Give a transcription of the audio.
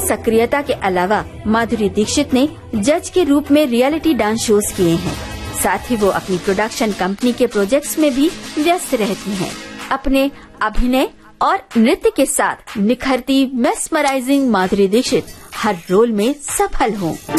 सक्रियता के अलावा माधुरी दीक्षित ने जज के रूप में रियलिटी डांस शोज किए हैं। साथ ही वो अपनी प्रोडक्शन कंपनी के प्रोजेक्ट्स में भी व्यस्त रहती हैं। अपने अभिनय और नृत्य के साथ निखरती मेस्मराइजिंग माधुरी दीक्षित हर रोल में सफल हों।